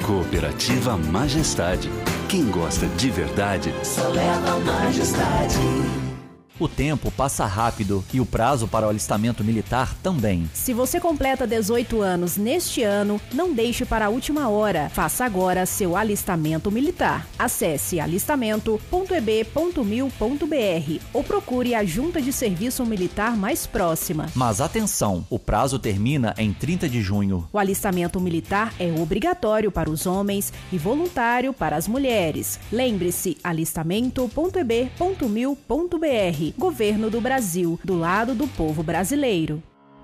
Cooperativa Majestade. Quem gosta de verdade, só leva Majestade. O tempo passa rápido e o prazo para o alistamento militar também. Se você completa 18 anos neste ano, não deixe para a última hora. Faça agora seu alistamento militar. Acesse alistamento.eb.mil.br ou procure a Junta de Serviço Militar mais próxima. Mas atenção, o prazo termina em 30 de junho. O alistamento militar é obrigatório para os homens e voluntário para as mulheres. Lembre-se, alistamento.eb.mil.br. Governo do Brasil, do lado do povo brasileiro.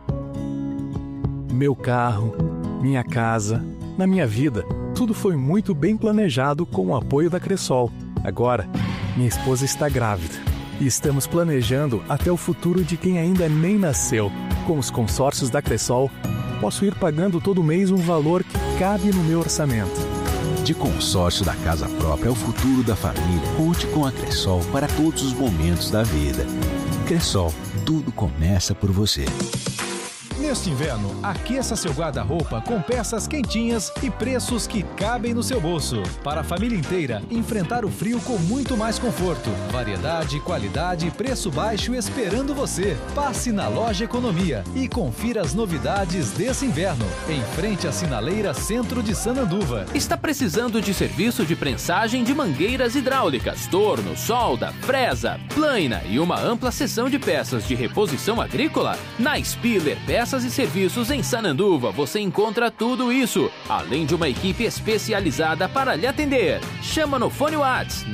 Meu carro, minha casa, na minha vida, tudo foi muito bem planejado com o apoio da Cressol. Agora, minha esposa está grávida e estamos planejando até o futuro de quem ainda nem nasceu. Com os consórcios da Cressol, posso ir pagando todo mês um valor que cabe no meu orçamento. De consórcio da casa própria ao futuro da família, conte com a Cressol para todos os momentos da vida. Cressol, tudo começa por você. Neste inverno, aqueça seu guarda-roupa com peças quentinhas e preços que cabem no seu bolso. Para a família inteira, enfrentar o frio com muito mais conforto. Variedade, qualidade e preço baixo esperando você. Passe na Loja Economia e confira as novidades desse inverno. Em frente à Sinaleira Centro de Sananduva. Está precisando de serviço de prensagem de mangueiras hidráulicas, torno, solda, fresa, plaina e uma ampla seção de peças de reposição agrícola? Na Spiller Peças e Serviços em Sananduva você encontra tudo isso, além de uma equipe especializada para lhe atender. Chama no fone Whats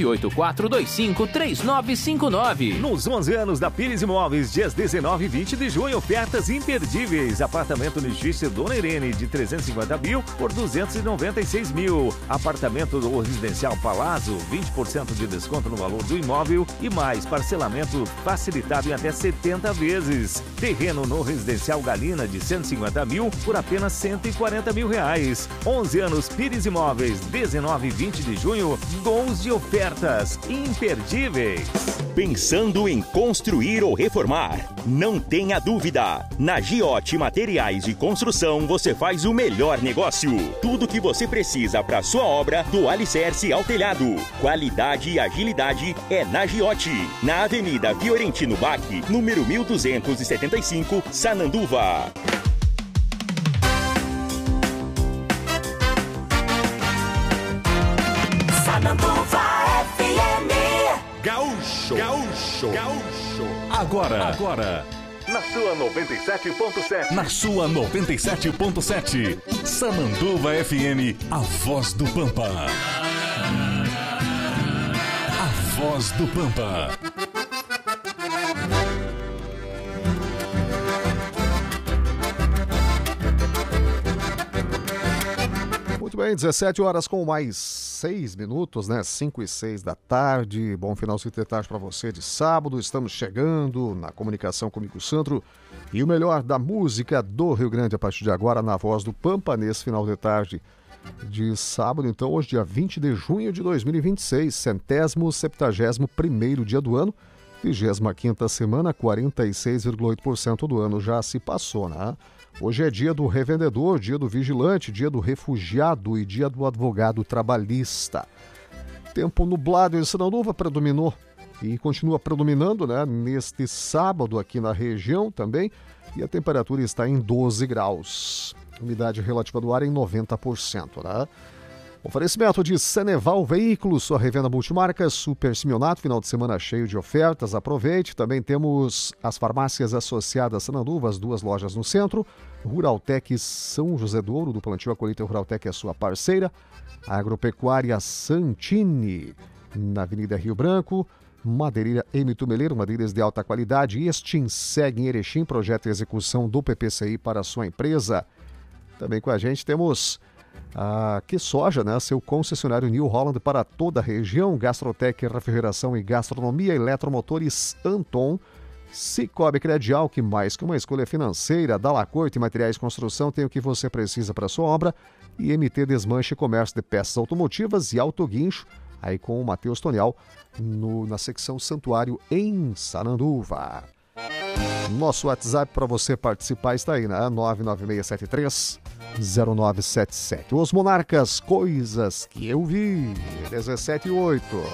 984253959. Nos 11 anos da Pires Imóveis, dias 19 e 20 de junho, ofertas imperdíveis. Apartamento no edifício Dona Irene de 350 mil por 296 mil. Apartamento do residencial Palazzo, 20% de desconto no valor do imóvel e mais parcelamento facilitado em até 70 vezes. Terreno no residencial Galina de 150 mil por apenas 140 mil reais. 11 anos Pires Imóveis, 19 e 20 de junho, gols de ofertas imperdíveis. Pensando em construir ou reformar? Não tenha dúvida. Na Giote Materiais de Construção você faz o melhor negócio. Tudo que você precisa para sua obra, do alicerce ao telhado. Qualidade e agilidade é na Giote. Na Avenida Fiorentino Bach, número 1275, Sananduva. Sananduva FM. Gaúcho. Agora. Na sua 97.7. Na sua 97.7. Sananduva FM, a voz do Pampa. A voz do Pampa. Muito bem, 17 horas com mais 6 minutos, né? 5 e 6 da tarde. Bom finalzinho de tarde para você de sábado. Estamos chegando na comunicação comigo, Sandro. E o melhor da música do Rio Grande a partir de agora na voz do Pampa nesse final de tarde de sábado. Então, hoje, dia 20 de junho de 2026, 171º dia do ano, 25ª semana, 46,8% do ano já se passou, né? Hoje é dia do revendedor, dia do vigilante, dia do refugiado e dia do advogado trabalhista. Tempo nublado em Sananduva predominou e continua predominando, né, neste sábado aqui na região também. E a temperatura está em 12 graus. Umidade relativa do ar em 90%, né? Oferecimento de Ceneval Veículos, sua revenda multimarca, Super Simeonato, final de semana cheio de ofertas, aproveite. Também temos as farmácias associadas a Sananduva, as 2 lojas no centro, Ruraltec São José do Ouro, do plantio a colheita Ruraltec é sua parceira, Agropecuária Santini, na Avenida Rio Branco, Madeireira M. Tumeleiro, madeiras de alta qualidade, e Extinseg em Erechim, projeto e execução do PPCI para a sua empresa. Também com a gente temos a Que Soja, né? Seu concessionário New Holland para toda a região, Gastrotec, refrigeração e gastronomia, eletromotores Anton, Cicobi Credial, que mais que uma escolha financeira, Dalacorte Materiais de Construção tem o que você precisa para sua obra, e MT Desmanche Comércio de Peças Automotivas e Autoguincho, aí com o Matheus Tonial na secção Santuário em Sananduva. Nosso WhatsApp para você participar está aí, né? 996730977. Os Monarcas, coisas que eu vi. 17 e 8.